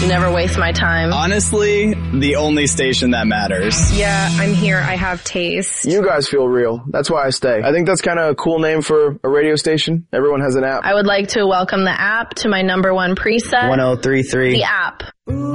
never waste my time. Honestly, the only station that matters. Yeah, I'm here. I have taste. You guys feel real. That's why I stay. I think that's kind of a cool name for a radio station. Everyone has an app. I would like to welcome the app to my number one preset. 1033. The app.